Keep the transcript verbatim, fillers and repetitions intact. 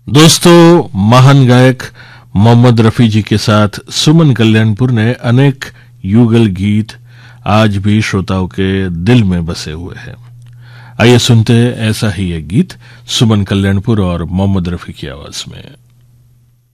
दोस्तों, महान गायक मोहम्मद रफी जी के साथ सुमन कल्याणपुर ने अनेक युगल गीत आज भी श्रोताओं के दिल में बसे हुए हैं। आइए सुनते हैं ऐसा ही एक गीत सुमन कल्याणपुर और मोहम्मद रफी की आवाज में।